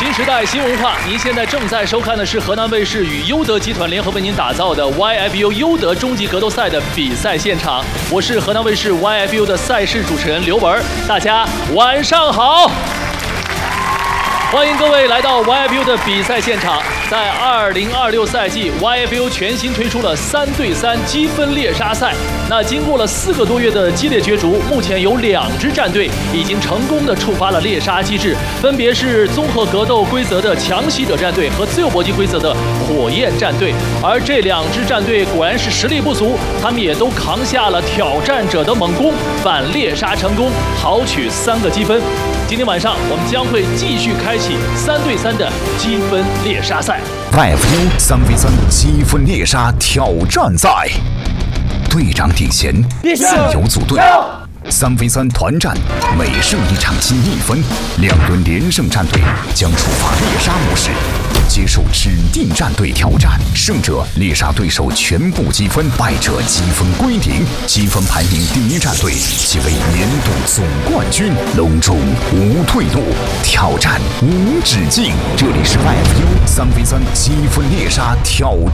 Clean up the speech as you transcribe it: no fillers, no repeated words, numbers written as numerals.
新时代新文化，您现在正在收看的是河南卫视与优德集团联合为您打造的 YFU 优德终极格斗赛的比赛现场。我是河南卫视 YFU 的赛事主持人刘文，大家晚上好。欢迎各位来到 YFU 的比赛现场。在2026赛季 ，YFU 全新推出了3对3积分猎杀赛。那经过了4个多月的激烈角逐，目前有2支战队已经成功的触发了猎杀机制，分别是综合格斗规则的强袭者战队和自由搏击规则的火焰战队。而这2支战队果然是实力不俗，他们也都扛下了挑战者的猛攻，反猎杀成功，豪取3个积分。今天晚上我们将会继续开启3对3的积分猎杀赛。 YFU 3v3积分猎杀挑战赛，队长领衔，自由组队。3v3团战，每胜一场积1分，2轮连胜战队将触发猎杀模式，接受指定战队挑战，胜者猎杀对手全部积分，败者积分归零。积分排名第1战队即为年度总冠军，隆重无退路，挑战无止境。这里是 YFU 3v3积分猎杀挑战。